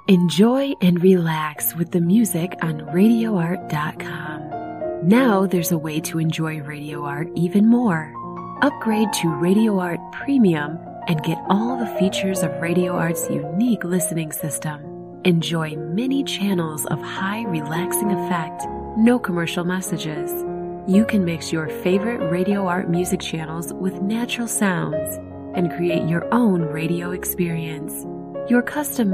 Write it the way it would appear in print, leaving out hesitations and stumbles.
Enjoy and relax with the music on RadioArt.com. Now there's a way to enjoy Radio Art even more. Upgrade to Radio Art Premium and get all the features of Radio Art's unique listening system. Enjoy many channels of high relaxing effect, no commercial messages. You can mix your favorite Radio Art music channels with natural sounds and create your own radio experience. Your custom